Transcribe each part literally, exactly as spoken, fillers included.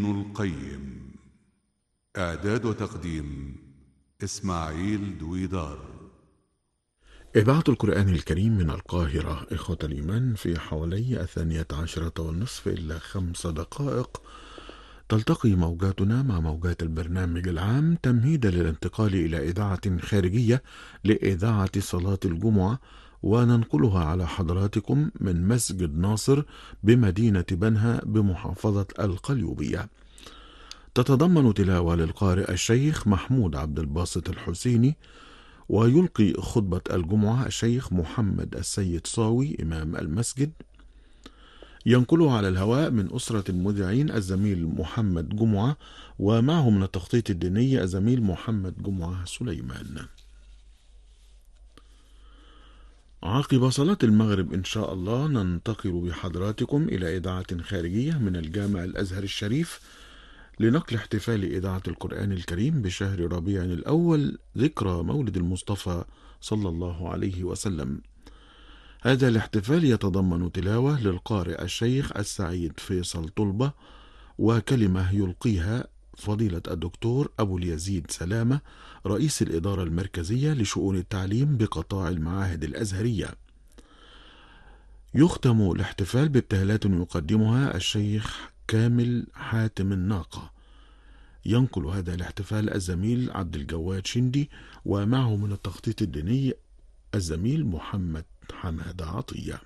ابن القيم. إعداد وتقديم إسماعيل دويدار. إذاعة القرآن الكريم من القاهرة. إخوة الإيمان، في حوالي الثانية عشرة والنصف إلا خمس دقائق تلتقي موجاتنا مع موجات البرنامج العام تمهيدا للانتقال إلى إذاعة خارجية لإذاعة صلاة الجمعة، وننقلها على حضراتكم من مسجد ناصر بمدينة بنها بمحافظة القليوبية. تتضمن تلاوة للقارئ الشيخ محمود عبد الباسط الحسيني، ويلقي خطبة الجمعة الشيخ محمد السيد صاوي إمام المسجد. ينقله على الهواء من أسرة المذيعين الزميل محمد جمعة، ومعه من التخطيط الديني الزميل محمد جمعة سليمان. عقب صلاة المغرب إن شاء الله ننتقل بحضراتكم إلى إذاعة خارجية من الجامع الأزهر الشريف لنقل احتفال إذاعة القرآن الكريم بشهر ربيع الأول، ذكرى مولد المصطفى صلى الله عليه وسلم. هذا الاحتفال يتضمن تلاوة للقارئ الشيخ السعيد فيصل طلبة، وكلمة يلقيها فضيلة الدكتور أبو اليزيد سلامة رئيس الإدارة المركزية لشؤون التعليم بقطاع المعاهد الأزهرية. يختم الاحتفال بابتهالات يقدمها الشيخ كامل حاتم الناقة. ينقل هذا الاحتفال الزميل عبد الجواد شندي، ومعه من التخطيط الديني الزميل محمد حماد عطية.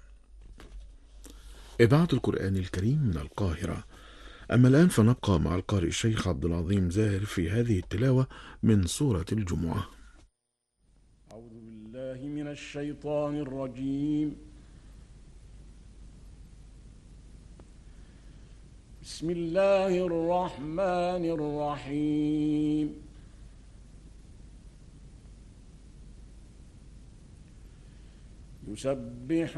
إذاعة القرآن الكريم من القاهرة. أما الآن فنبقى مع القارئ الشيخ عبد العظيم زاهر في هذه التلاوة من سورة الجمعة. أعوذ بالله من الشيطان الرجيم. بسم الله الرحمن الرحيم. يسبح